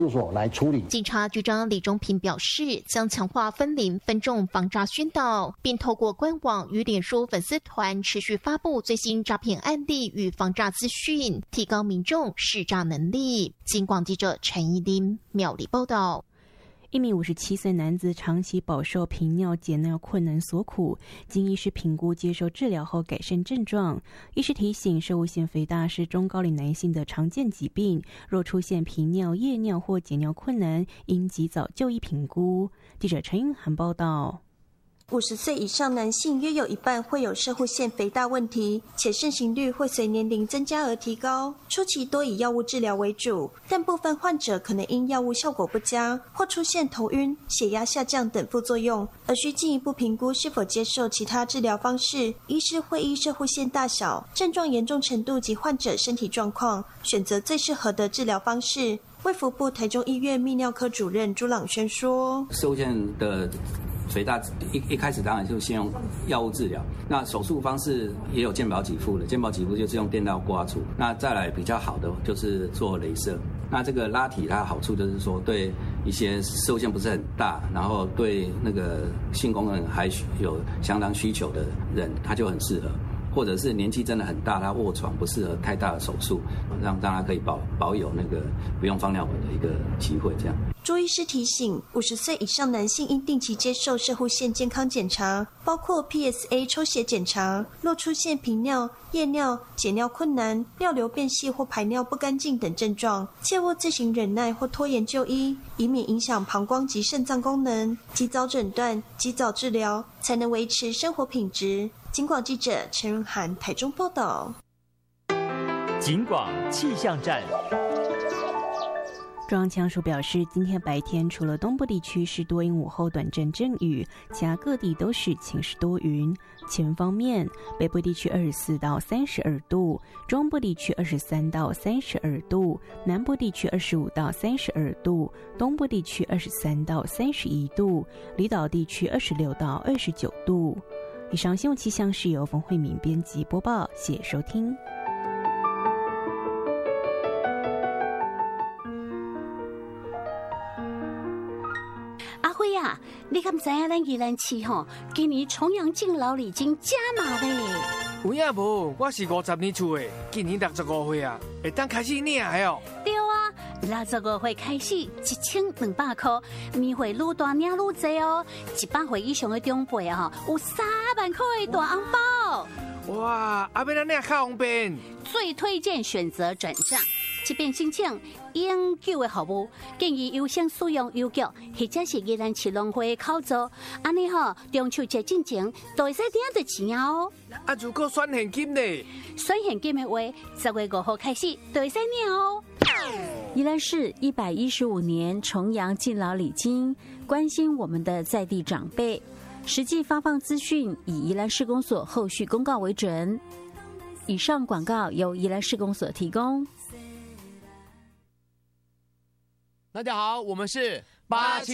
事务所来处理。 警察局长李忠平表示，将强化分龄分众防诈宣导，并透过官网与脸书粉丝团持续发布最新诈骗案例与防诈资讯，提高民众识诈能力。警广记者陈怡琳苗栗报道。 一名57岁男子长期饱受频尿解尿困难所苦，经医师评估接受治疗后改善症状。医师提醒，摄护腺肥大是中高龄男性的常见疾病，若出现频尿、夜尿或解尿困难，应及早就医评估。记者陈云涵报道。 50岁以上男性约有一半会有摄护腺肥大问题，且盛行率会随年龄增加而提高。初期多以药物治疗为主，但部分患者可能因药物效果不佳，或出现头晕、血压下降等副作用，而需进一步评估是否接受其他治疗方式。医师会依摄护腺大小、症状严重程度及患者身体状况，选择最适合的治疗方式。卫福部台中医院泌尿科主任朱朗轩说：“ 摄护腺的肥大一开始当然就先用药物治疗，那手术方式也有健保给付的，健保给付就是用电刀刮除，那再来比较好的就是做雷射。那这个拉提它的好处就是说，对一些摄护腺不是很大，然后对那个性功能还有相当需求的人，它就很适合。或者是年纪真的很大，他卧床不适合太大的手术，让他可以保有那个不用放尿管的一个机会。这样， 朱医师提醒，50岁以上男性应定期接受摄护腺健康检查，包括 PSA 抽血检查，若出现频尿、夜尿、解尿困难、尿流变细或排尿不干净等症状，切勿自行忍耐或拖延就医，以免影响膀胱及肾脏功能。及早诊断、及早治疗，才能维持生活品质。警广记者陈润涵台中报道。 警广气象站。 中央气象署表示，今天白天除了东部地区是多云，午后短阵阵雨，其他各地都是晴时多云。气温方面，北部地区24到32度，中部地区23到32度，南部地区25到32度，东部地区23到31度，离岛地区26到29度。以上新闻气象是由冯慧敏编辑播报，谢谢收听。 阿辉啊，你敢知影咱宜兰市吼，今年重阳敬老礼金加码嘞？ 有影无？我是50年厝的，今年65岁啊，会当开始领的哦。 对啊，65岁开始1200块，年岁愈大领愈济哦。100岁以上的长辈啊，有3万块的大红包。 哇，阿要咱领较方便。 最推荐选择转账。即便申请永久的服务，建议优先使用邮局或者是宜兰市农会的口座，安尼吼中秋节进前都会使领到钱哦。 啊，如果选现金呢？ 选现金的话，10月5号开始都会使领哦。 宜兰市115年重阳敬老礼金，关心我们的在地长辈，实际发放资讯以宜兰市公所后续公告为准。以上广告由宜兰市公所提供。 大家好，我们是87